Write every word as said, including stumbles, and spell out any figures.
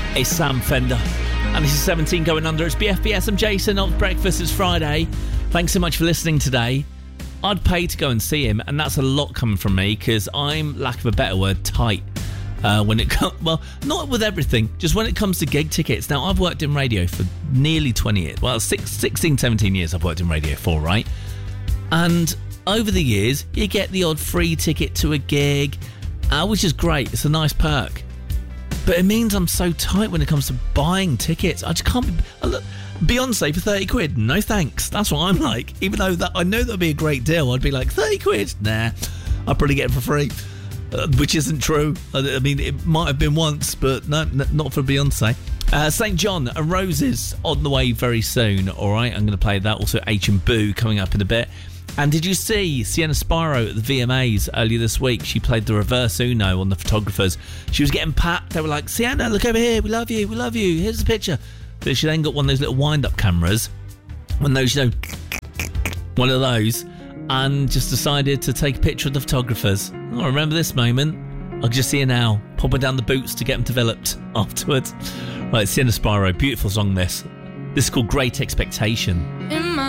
It's Sam Fender. And this is seventeen going under. It's B F B S. I'm Jason of Breakfast. It's Friday. Thanks so much for listening today. I'd pay to go and see him, and that's a lot coming from me because I'm, lack of a better word, tight. Uh, when it comes, well, not with everything, just when it comes to gig tickets. Now, I've worked in radio for nearly twenty years. Well, six, sixteen, seventeen years I've worked in radio for, right? And over the years, you get the odd free ticket to a gig, uh, which is great. It's a nice perk. But it means I'm so tight when it comes to buying tickets. I just can't be... Uh, look, Beyonce for thirty quid. No thanks. That's what I'm like. Even though that I know that would be a great deal, I'd be like, thirty quid? Nah, I'll probably get it for free. Uh, which isn't true. I, I mean, it might have been once, but no, n- not for Beyonce. Uh, Saint John and Roses on the way very soon. All right, I'm going to play that. Also, H and Boo coming up in a bit. And did you see Sienna Spiro at the V M As earlier this week? She played the reverse Uno on the photographers. She was getting packed. They were like, Sienna, look over here. We love you. We love you. Here's the picture. But she then got one of those little wind-up cameras. One of those, you know, one of those. And just decided to take a picture of the photographers. Oh, I remember this moment. I can just see her now, popping down the boots to get them developed afterwards. Right, Sienna Spiro. Beautiful song, this. This is called Great Expectation. In my